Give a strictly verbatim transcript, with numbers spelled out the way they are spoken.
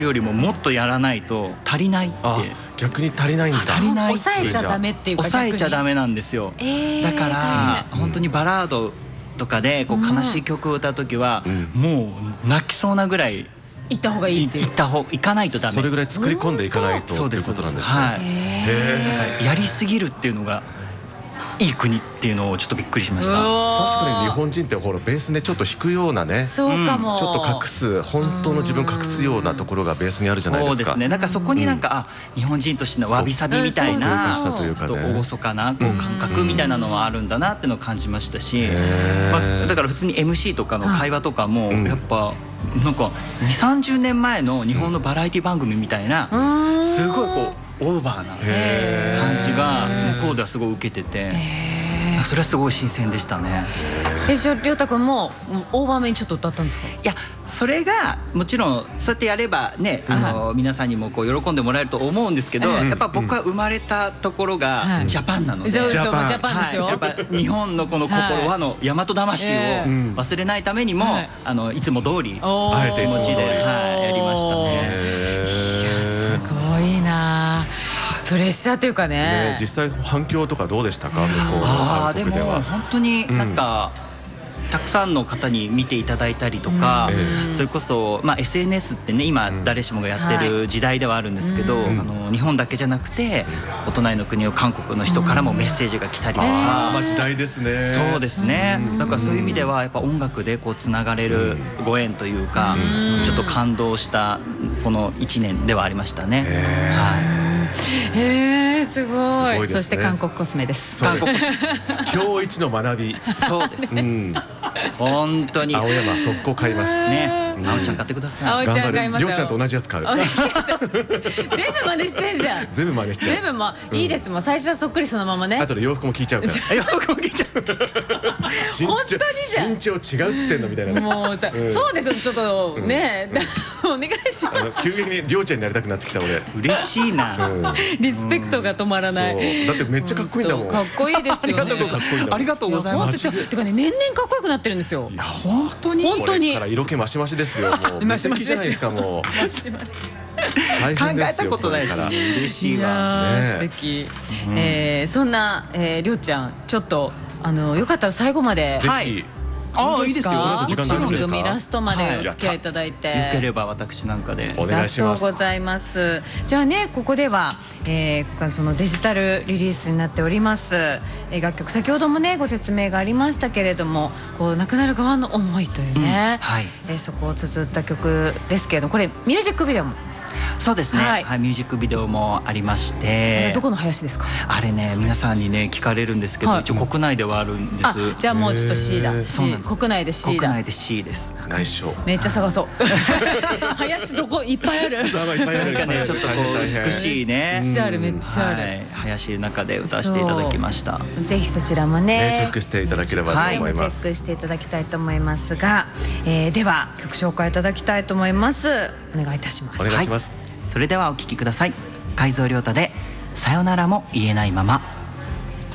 よりももっとやらないと足りないって。 逆に足りないんだ。 足りないって抑えちゃダメっていうか、 抑えちゃダメなんですよ。だから本当にバラードとかでこう悲しい曲を歌う時はもう泣きそうなぐらい行った方がいいっていう。 行った方行かないとダメ。 それぐらい作り込んでいかないとということなんですね。 はい。やりすぎるっていうのがいい国っていうのをちょっとびっくりしました。 確かに日本人ってほらベースねちょっと弾くようなね、 そうかも、 ちょっと隠す本当の自分隠すようなところがベースにあるじゃないですか。 そうですね。だからそこになんか、あ、日本人としてのわびさびみたいなちょっと厳かなこう感覚みたいなのはあるんだなっていうのを感じましたし、まあだから普通に エムシー とかの会話とかもやっぱなんかにじゅうさんじゅうねんまえの日本のバラエティ番組みたいなすごいこうオーバーな感じが向こうではすごい受けてて、それはすごい新鮮でしたね。 え、じゃあ亮太君もオーバーめにちょっと歌ったんですか？ いや、それがもちろんそうやってやればね、あの皆さんにもこう喜んでもらえると思うんですけど、やっぱ僕は生まれたところがジャパンなので、 そうですよ、ジャパンですよ。 やっぱ日本のこの心はの大和魂を忘れないためにも、あのいつも通りあえて気持ちでやりましたね。 いや、すごいな。プレッシャーというかね。 実際反響とかどうでしたか、向こうの韓国では。 でも本当になんかたくさんの方に見ていただいたりとか、それこそまあ エスエヌエス ってね今誰しもがやってる時代ではあるんですけど、あの日本だけじゃなくてお隣の国の韓国の人からもメッセージが来たりとか、 まあ時代ですね。 そうですね。だからそういう意味ではやっぱ音楽でこうつながれるご縁というか、ちょっと感動したこのいちねんではありましたね。はい。 へえ、すごい。 すごいですね。 そして韓国コスメです。 そうです。今日一の学び。 そうですね。本当に青山速攻買いますね。青ちゃん買ってください。 青ちゃん買いますよ。 りょうちゃんと同じやつ買う。 全部真似してんじゃん。 全部真似しちゃう。 全部まあいいですもん。最初はそっくりそのままね。 あとで洋服も聞いちゃうから。 洋服も聞いちゃう。 本当にじゃん。 身長違うっつってんのみたいな。 もうさ、そうですよ。ちょっとね、お願いします。 急激にりょうちゃんになりたくなってきた俺。 嬉しいな。 リスペクトが止まらない。 だってめっちゃかっこいいんだもん。 かっこいいですよね。 ありがとうございます。 てかね、年々かっこよくなってるんですよ。 いや本当に本当に。 から色気マシマシですよ。もうマシマシじゃないですかもう。 マシマシ。 考えたことないから嬉しいわ。 素敵。えそんなりょうちゃん、ちょっとあのよかったら最後まで。 ぜひ。 ああ、いいですよ。 もちろんイラストまでお付き合いいただいて、 よければ私なんかでお願いします。 ありがとうございます。じゃあね、ここでは、えー、そのデジタルリリースになっております、えー、楽曲、先ほどもねご説明がありましたけれども、こう亡くなる側の思いというね、うん、はい、えー、そこを綴った曲ですけれども、これミュージックビデオも。 そうですね、はい、はい、ミュージックビデオもありまして。 どこの林ですか？ あれね、皆さんにね聞かれるんですけど、はい、一応国内ではあるんです。あ、 じゃあもうちょっと C だ。C、国内で C だ。 国内で C です。 内緒。 めっちゃ探そう。林どこいっぱいある。 いっぱいある。 なんかね、ちょっとこう美しいね。 めっちゃある、めっちゃある。 林の中で歌わせていただきました。 ぜひそちらもねチェックしていただければと思います。 チェックしていただきたいと思いますが、では曲紹介いただきたいと思います。お願いいたします。 お願いします。 それではお聴きください。海蔵亮太でさよならも言えないまま。